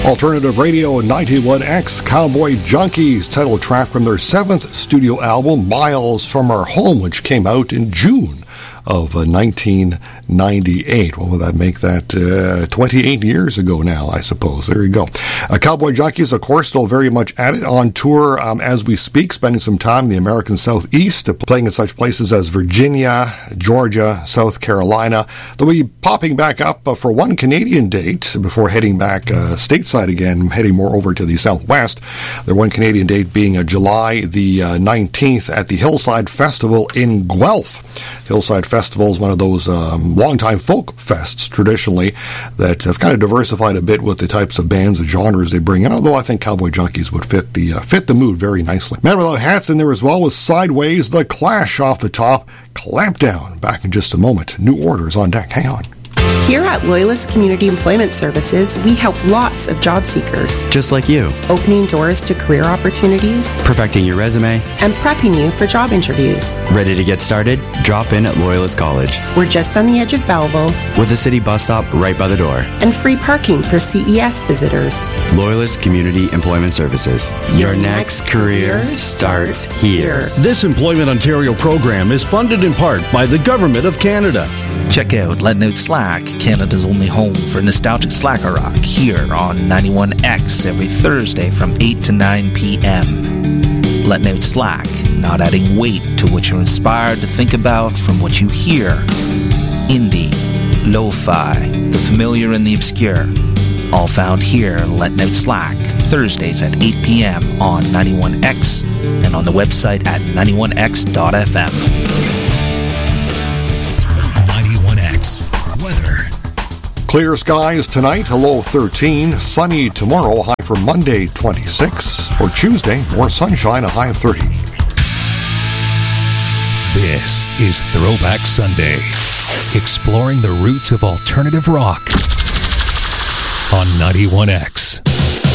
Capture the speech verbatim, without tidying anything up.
Alternative Radio ninety-one X Cowboy Junkies, title track from their seventh studio album, Miles From Our Home, which came out in June of uh, nineteen ninety-eight. What would that make that? Uh, twenty-eight years ago now, I suppose. There you go. Uh, Cowboy Junkies, of course, still very much at it, on tour um, as we speak, spending some time in the American Southeast, uh, playing in such places as Virginia, Georgia, South Carolina. They'll be popping back up uh, for one Canadian date before heading back uh, stateside again, heading more over to the Southwest. Their one Canadian date being uh, July the uh, nineteenth at the Hillside Festival in Guelph. Hillside Festival is one of those um, longtime folk fests, traditionally, that have kind of diversified a bit with the types of bands and genres they bring in, although I think Cowboy Junkies would fit the uh, fit the mood very nicely. Man Without Hats in there as well with Sideways, The Clash off the top, Clampdown. Back in just a moment. New orders on deck. Hang on. Here at Loyalist Community Employment Services, we help lots of job seekers. Just like you. Opening doors to career opportunities. Perfecting your resume. And prepping you for job interviews. Ready to get started? Drop in at Loyalist College. We're just on the edge of Belleville. With a city bus stop right by the door. And free parking for C E S visitors. Loyalist Community Employment Services. Your, Your next, next career starts here. This Employment Ontario program is funded in part by the Government of Canada. Check out Letting Out Slack, Canada's only home for nostalgic slacker rock, here on ninety-one X every Thursday from eight to nine p.m. Letting Out Slack, not adding weight to what you're inspired to think about from what you hear. Indie, lo-fi, the familiar and the obscure, all found here, Letting Out Slack, Thursdays at eight p.m. on ninety-one X and on the website at ninety-one x dot f m. Clear skies tonight, a low of thirteen. Sunny tomorrow, high for Monday, twenty-six. For Tuesday, more sunshine, a high of thirty. This is Throwback Sunday, exploring the roots of alternative rock on ninety-one X.